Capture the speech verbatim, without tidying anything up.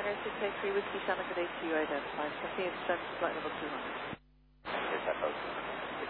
Tango six eight three Whiskey Shannon, good day to you, identified. Continue to send flight level two hundred.